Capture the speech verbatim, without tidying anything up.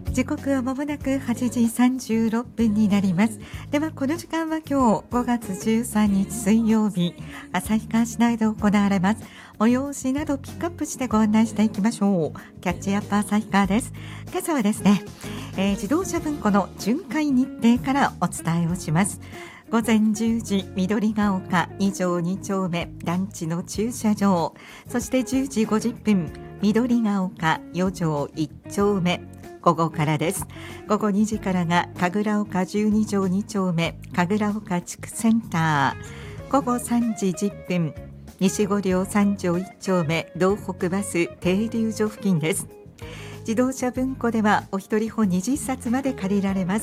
時刻はまもなくはちじさんじゅうろっぷんになります。ではこの時間は今日ごがつじゅうさんにち水曜日、旭川市内で行われます催しなどピックアップしてご案内していきましょう。キャッチアップ旭川です。今朝はですね、えー、自動車文庫の巡回日程からお伝えをします。午前じゅうじ、緑が丘に条に丁目団地の駐車場、そしてじゅうじごじゅっぷん、緑が丘よ条いち丁目、午後からです。午後にじからが神楽丘じゅうに条に丁目神楽丘地区センター。午後さんじじゅっぷん、西五条さん条いち丁目道北バス停留所付近です。自動車文庫ではお一人本にじゅっさつまで借りられます。